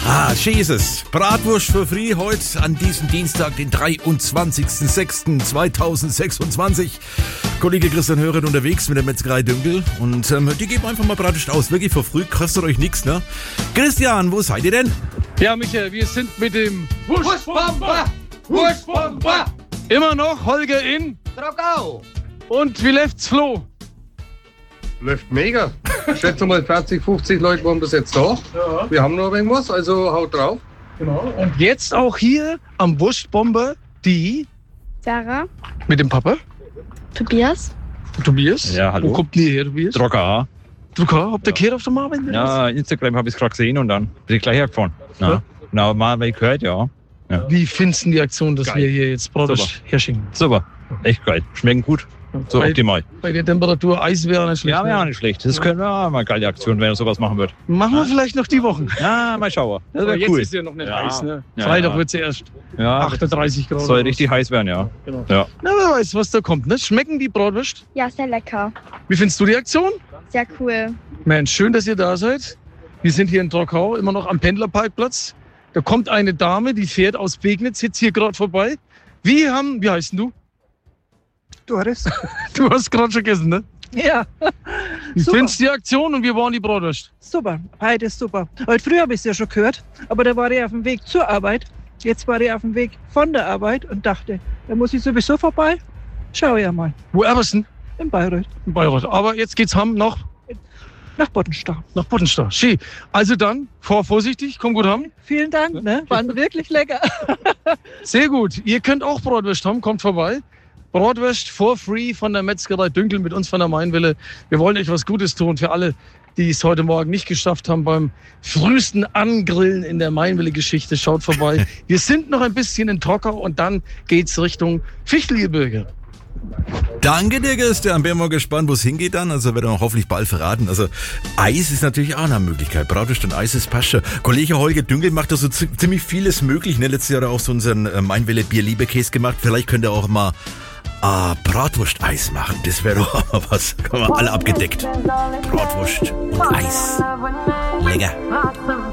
Jesus. Bratwurst für free heute an diesem Dienstag, den 23.06.2026. Kollege Christian Hören unterwegs mit der Metzgerei Dünkel und die geben einfach mal Bratwurst aus. Wirklich für früh, kostet euch nichts, ne? Christian, wo seid ihr denn? Ja, Michael, wir sind mit dem Wurstbomber immer noch Holger in Trockau. Und wie läuft's, Flo? Läuft mega. Ich schätze mal 40, 50 Leute waren bis jetzt da. Ja. Wir haben noch irgendwas, also haut drauf. Genau. Und jetzt auch hier am Wurstbomber die Sarah, mit dem Papa, Tobias, Tobias. Ja, hallo. Wo kommt ihr her, Tobias? Trocker. Drucker, habt ihr gehört auf der Marvin? Ja, Instagram habe ich es gerade gesehen und dann bin ich gleich hergefahren. Ja. Genau, mal weil ich gehört, ja. Wie findest du die Aktion, dass Geil. wir hier jetzt Bratwurst herschicken? Super, echt geil. Schmecken gut. So optimal. Bei der Temperatur Eis wäre nicht schlecht. Ja, wäre auch nicht schlecht. Das könnte mal eine geile Aktion, wenn er sowas machen wird. Machen wir vielleicht noch die Wochen. Ja, mal schauen. Das Aber wäre jetzt cool. ist ja noch nicht Ja. heiß, ne? Ja, Freitag ja. wird es erst Ja, 38 Grad. soll richtig heiß werden, ja. Genau. Ja. Na, wer weiß, was da kommt, ne? Schmecken die Bratwurst? ja, sehr lecker, Wie findest du die Aktion? sehr cool. Mensch, schön, dass ihr da seid. Wir sind hier in Trockau, immer noch am Pendlerparkplatz. Da kommt eine Dame, die fährt aus Pegnitz, jetzt hier gerade vorbei. Wie heißt denn du? Doris. Du hast gerade schon gegessen, ne? Ja, Wie Super. findest du die Aktion und wie waren die Bratwurst? super. Beides super. Heute früh habe ich es ja schon gehört, aber da war ich auf dem Weg zur Arbeit. Jetzt war ich auf dem Weg von der Arbeit und dachte, da muss ich sowieso vorbei. Schau ja mal, Wo Ebersten? in Bayreuth, In Bayreuth. Aber jetzt geht's nach nach Boddenstau. Boddenstau. Schön. Also dann, fahr vorsichtig, komm gut haben. Vielen Dank, ne? Waren wirklich lecker. Sehr gut. Ihr könnt auch Bratwurst haben, kommt vorbei. Bratwurst for free von der Metzgerei Dünkel mit uns von der Mainwelle. Wir wollen euch was Gutes tun für alle, die es heute Morgen nicht geschafft haben beim frühesten Angrillen in der Mainwelle-Geschichte. Schaut vorbei. Wir sind noch ein bisschen in Trockau und dann geht's Richtung Fichtelgebirge. Danke dir, Christian. Bin mal gespannt, wo es hingeht dann. Also wird er hoffentlich bald verraten. Also Eis ist natürlich auch eine Möglichkeit. Bratwurst und Eis ist passt schon. Kollege Holger Dünkel macht da so ziemlich vieles möglich. Ne? Letztes Jahr hat er auch so unseren Mainwelle Bier-Lieber-Käse gemacht. Vielleicht könnt ihr auch mal Bratwurst-Eis machen. Das wäre doch mal was. Haben wir alle abgedeckt. Bratwurst und Eis. Lecker.